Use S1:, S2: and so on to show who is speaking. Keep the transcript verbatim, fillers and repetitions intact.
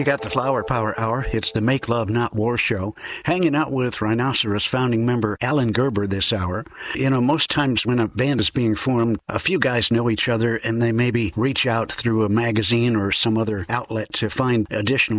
S1: You got the Flower Power Hour. It's the Make Love Not War show. Hanging out with Rhinoceros founding member Alan Gerber this hour. You know, most times when a band is being formed, a few guys know each other and they maybe reach out through a magazine or some other outlet to find additional